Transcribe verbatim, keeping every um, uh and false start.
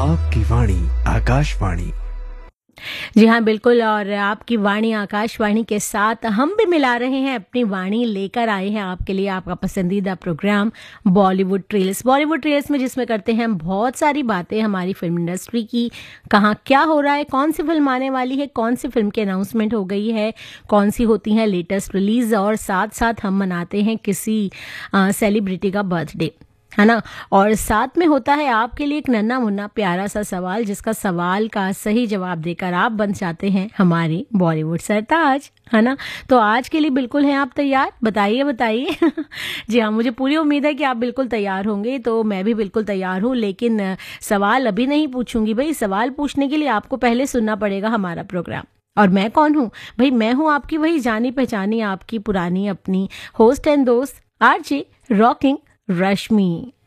आपकी वाणी आकाशवाणी। जी हाँ, बिल्कुल। और आपकी वाणी आकाशवाणी के साथ हम भी मिला रहे हैं अपनी वाणी, लेकर आए हैं आपके लिए आपका पसंदीदा programme Bollywood trails. Bollywood trails में जिसमें करते हैं हम बहुत सारी बातें हमारी फिल्म इंडस्ट्री की, कहाँ क्या हो रहा है, कौन सी फिल्म आने वाली है, कौन सी फिल्म की अनाउंसमेंट हो गई है, कौन सी होती हैं लेटेस्ट रिलीज, और साथ साथ हम मनाते हैं किसी सेलिब्रिटी का बर्थडे, है ना। और साथ में होता है आपके लिए एक नन्हा मुन्ना प्यारा सा सवाल, जिसका सवाल का सही जवाब देकर आप बन जाते हैं हमारे बॉलीवुड सरताज, है ना। तो आज के लिए बिल्कुल हैं आप तैयार? बताइए बताइए। जी हाँ, मुझे पूरी उम्मीद है कि आप बिल्कुल तैयार होंगे, तो मैं भी बिल्कुल तैयार हूँ। लेकिन सवाल अभी नहीं पूछूंगी भाई, सवाल पूछने के लिए आपको पहले सुनना पड़ेगा हमारा प्रोग्राम। और मैं कौन हूँ भाई? मैं हूँ आपकी वही जानी पहचानी, आपकी पुरानी अपनी होस्ट एंड दोस्त आरजे रॉकिंग रश्मि।